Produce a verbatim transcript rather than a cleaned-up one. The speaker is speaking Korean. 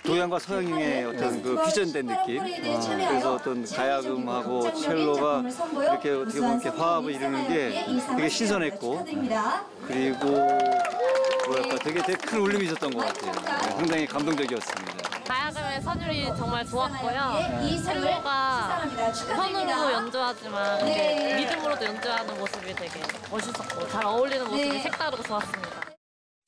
동양과 서양의 어떤 그 퓨전된 느낌. 어, 그래서 어떤 가야금하고 첼로가 이렇게 어떻게 보면 이렇게 화합을 이루는 게 되게 신선했고, 그리고 뭐랄까 되게 되게 큰 울림이 있었던 것 같아요. 네, 상당히 감동적이었습니다. 가야금의 선율이 정말 좋았고요. 첼로가 현으로 연주하지만 이제 리듬으로도 연주하는 모습이 되게 멋있었고 잘 어울리는 모습이 색다르고 좋았습니다.